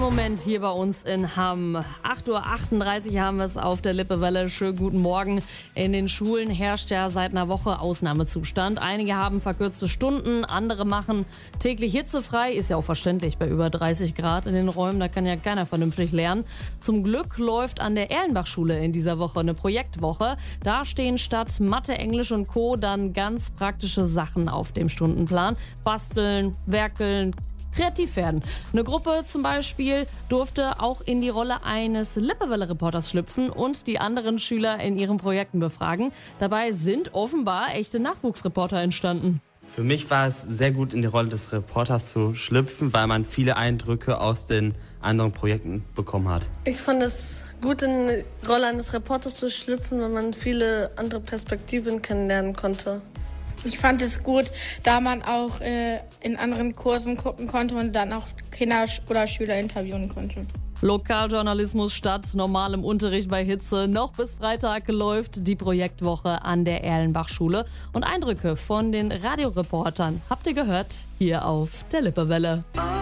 Moment hier bei uns in Hamm. 8:38 Uhr haben wir es auf der Lippewelle. Schönen guten Morgen. In den Schulen herrscht ja seit einer Woche Ausnahmezustand. Einige haben verkürzte Stunden, andere machen täglich hitzefrei. Ist ja auch verständlich bei über 30 Grad in den Räumen. Da kann ja keiner vernünftig lernen. Zum Glück läuft an der Erlenbach-Schule in dieser Woche eine Projektwoche. Da stehen statt Mathe, Englisch und Co. dann ganz praktische Sachen auf dem Stundenplan. Basteln, werkeln, kreativ werden. Eine Gruppe zum Beispiel durfte auch in die Rolle eines Lippewelle-Reporters schlüpfen und die anderen Schüler in ihren Projekten befragen. Dabei sind offenbar echte Nachwuchsreporter entstanden. Für mich war es sehr gut, in die Rolle des Reporters zu schlüpfen, weil man viele Eindrücke aus den anderen Projekten bekommen hat. Ich fand es gut, in die Rolle eines Reporters zu schlüpfen, weil man viele andere Perspektiven kennenlernen konnte. Ich fand es gut, da man auch in anderen Kursen gucken konnte und dann auch Kinder oder Schüler interviewen konnte. Lokaljournalismus statt normalem Unterricht bei Hitze. Noch bis Freitag läuft die Projektwoche an der Erlenbach-Schule. Und Eindrücke von den Radioreportern habt ihr gehört hier auf der Lippewelle.